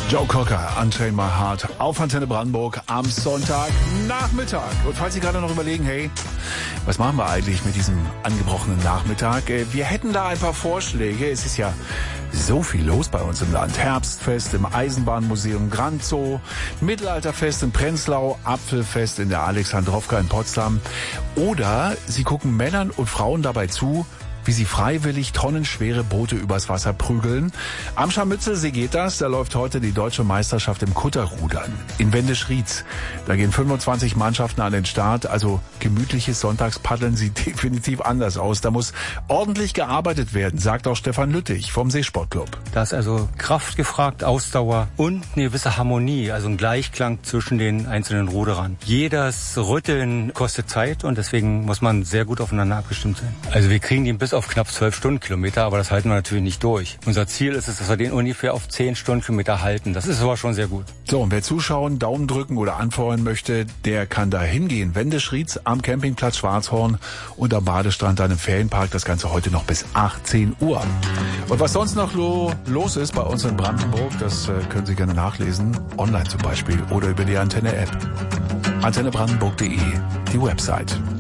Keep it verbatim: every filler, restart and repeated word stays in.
Joe Cocker, Unchain My Heart, auf Antenne Brandenburg am Sonntagnachmittag. Und falls Sie gerade noch überlegen, hey, was machen wir eigentlich mit diesem angebrochenen Nachmittag? Wir hätten da ein paar Vorschläge. Es ist ja so viel los bei uns im Land. Herbstfest im Eisenbahnmuseum Grand Zoo, Mittelalterfest in Prenzlau, Apfelfest in der Alexandrowka in Potsdam. Oder Sie gucken Männern und Frauen dabei zu, wie sie freiwillig tonnenschwere Boote übers Wasser prügeln. Am Scharmützelsee geht das. Da läuft heute die deutsche Meisterschaft im Kutterrudern. In Wendisch-Rietz. Da gehen fünfundzwanzig Mannschaften an den Start. Also gemütliches Sonntagspaddeln sieht definitiv anders aus. Da muss ordentlich gearbeitet werden, sagt auch Stefan Lüttich vom Seesportclub. Da ist also Kraft gefragt, Ausdauer und eine gewisse Harmonie, also ein Gleichklang zwischen den einzelnen Ruderern. Jedes Rütteln kostet Zeit und deswegen muss man sehr gut aufeinander abgestimmt sein. Also wir kriegen den bis auf knapp zwölf Stundenkilometer, aber das halten wir natürlich nicht durch. Unser Ziel ist es, dass wir den ungefähr auf zehn Stundenkilometer halten. Das ist aber schon sehr gut. So, und wer zuschauen, Daumen drücken oder anfeuern möchte, der kann da hingehen. Wendisch-Rietz am Campingplatz Schwarzhorn und am Badestrand dann im Ferienpark. Das Ganze heute noch bis achtzehn Uhr. Und was sonst noch lo- los ist bei uns in Brandenburg, das äh, können Sie gerne nachlesen. Online zum Beispiel oder über die Antenne-App. antenne brandenburg punkt de, die Website.